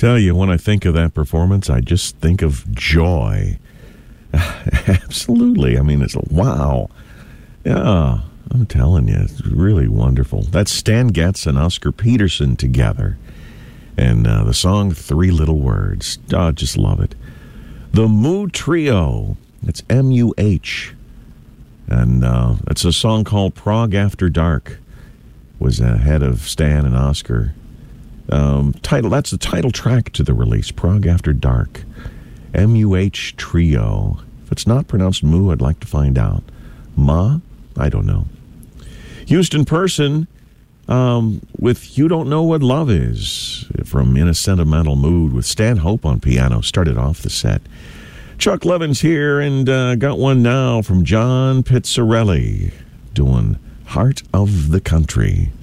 Tell you, when I think of that performance, I just think of joy. Absolutely. I mean, it's wow. Yeah, I'm telling you, it's really wonderful. That's Stan Getz and Oscar Peterson together. And the song, Three Little Words. Oh, just love it. The Moo Trio. It's M-U-H. And it's a song called Prague After Dark. Was ahead of Stan and Oscar. That's the title track to the release, Prague After Dark. M-U-H Trio. If it's not pronounced Moo, I'd like to find out. Ma? I don't know. Houston Person with You Don't Know What Love Is from In a Sentimental Mood with Stan Hope on piano. Started off the set. Chuck Levin's here and got one now from John Pizzarelli doing Heart of the Country.